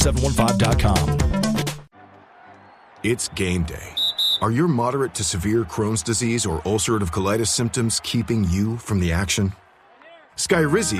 715.com. It's game day. Are your moderate to severe Crohn's disease or ulcerative colitis symptoms keeping you from the action? Skyrizi